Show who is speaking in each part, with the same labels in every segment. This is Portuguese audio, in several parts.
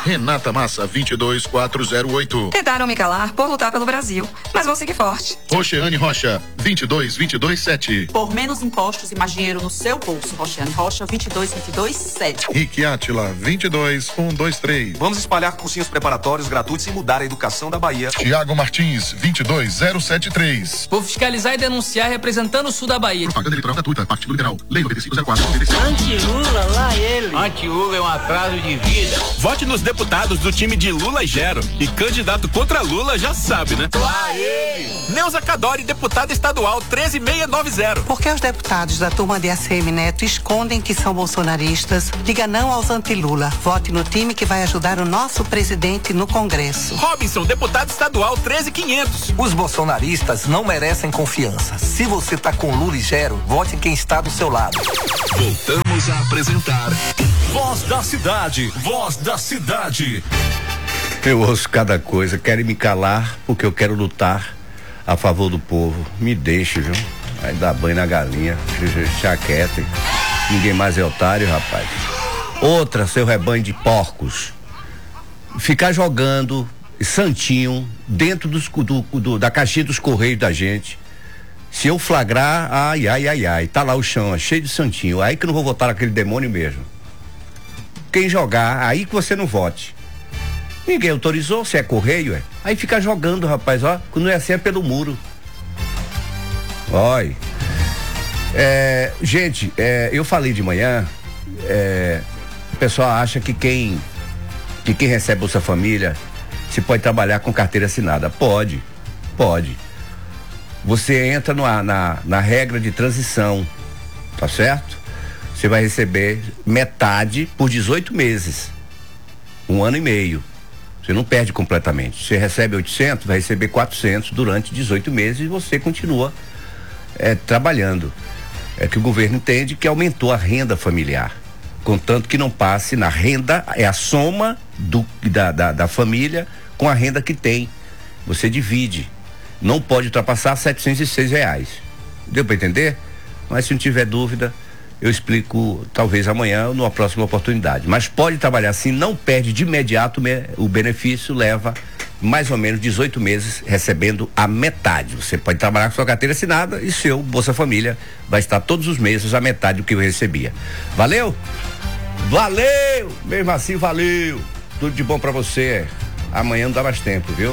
Speaker 1: Renata Massa, 22408.
Speaker 2: Tentaram me calar por lutar pelo Brasil, mas vou seguir forte.
Speaker 1: Roxeane Rocha, 22227.
Speaker 3: Por menos impostos e mais dinheiro no seu bolso. Roxeane Rocha, 22227.
Speaker 1: Rick Átila, 22123.
Speaker 4: Vamos espalhar cursinhos preparatórios gratuitos e mudar a educação da Bahia.
Speaker 1: Tiago Martins, 22073.
Speaker 5: Vou fiscalizar e denunciar representando o sul da Bahia.
Speaker 1: Propaganda eleitoral gratuita, Partido Liberal, Lei 9504.
Speaker 6: Anti-Lula, lá ele. Anti-Lula é um atraso de vida.
Speaker 7: Vote nos deputados do time de Lula e Gero. E candidato contra Lula já sabe, né?
Speaker 6: Lá ele.
Speaker 7: Neuza Cadori, deputada estadual 13690.
Speaker 8: Por que os deputados da turma de ACM Neto escondem que são bolsonaristas? Diga não aos anti-Lula. Vote no time que vai ajudar o nosso presidente no Congresso.
Speaker 7: Robinson, deputado estadual 13500.
Speaker 4: Os bolsonaristas não merecem confiança. Se você tá com Lula e Gero, vote em quem está do seu lado.
Speaker 9: Voltamos a apresentar
Speaker 10: Voz da Cidade, Voz da Cidade.
Speaker 11: Eu ouço cada coisa, querem me calar porque eu quero lutar a favor do povo. Me deixe, viu? Vai dar banho na galinha, chaquetem. Ninguém mais é otário, rapaz. Outra, seu rebanho de porcos. Ficar jogando santinho dentro da caixinha dos correios da gente. Se eu flagrar, ai, tá lá o chão, cheio de santinho. Aí que eu não vou votar naquele demônio mesmo. Quem jogar, aí que você não vote. Ninguém autorizou, se é correio, é. Aí fica jogando, rapaz, ó. Quando é assim é pelo muro. Olha. Gente, eu falei de manhã, o pessoal acha que quem recebe Bolsa Família se pode trabalhar com carteira assinada. Pode. Você entra na regra de transição, tá certo? Você vai receber metade por 18 meses, 1 ano e meio. Você não perde completamente. Você recebe 800, vai receber 400 durante 18 meses e você continua trabalhando. É que o governo entende que aumentou a renda familiar, contanto que não passe na renda, é a soma da família com a renda que tem. Você divide. Não pode ultrapassar R$706. Deu para entender? Mas se não tiver dúvida, eu explico talvez amanhã ou numa próxima oportunidade. Mas pode trabalhar assim, não perde de imediato o benefício, leva mais ou menos 18 meses recebendo a metade. Você pode trabalhar com sua carteira assinada e seu Bolsa Família vai estar todos os meses a metade do que eu recebia. Valeu? Valeu! Mesmo assim, valeu! Tudo de bom pra você. Amanhã não dá mais tempo, viu?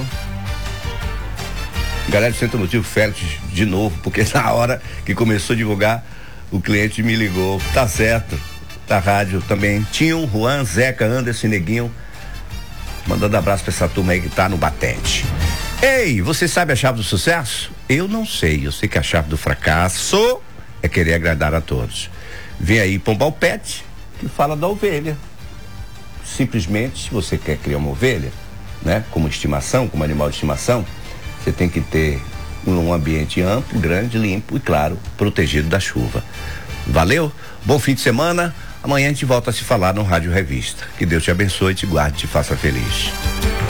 Speaker 11: Galera do Centro Motivo Félix de novo, porque na hora que começou a divulgar, o cliente me ligou. Tá certo, da rádio também. Tinho, Juan, Zeca, Anderson, Neguinho, mandando abraço pra essa turma aí que tá no batente. Ei, você sabe a chave do sucesso? Eu não sei, eu sei que a chave do fracasso é querer agradar a todos. Vem aí Pombal Pet, que fala da ovelha. Simplesmente, se você quer criar uma ovelha, né, como estimação, como animal de estimação, você tem que ter um ambiente amplo, grande, limpo e, claro, protegido da chuva. Valeu? Bom fim de semana. Amanhã a gente volta a se falar no Rádio Revista. Que Deus te abençoe, te guarde e te faça feliz.